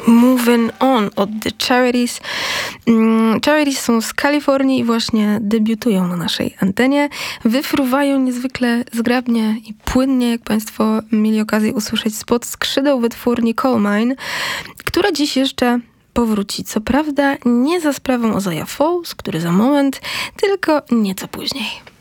Moving On od The Charities. Charities są z Kalifornii i właśnie debiutują na naszej antenie. Wyfruwają niezwykle zgrabnie i płynnie, jak Państwo mieli okazję usłyszeć, spod skrzydeł wytwórni Coal Mine, która dziś jeszcze powróci. Co prawda nie za sprawą Isaiah Falls, który za moment, tylko nieco później.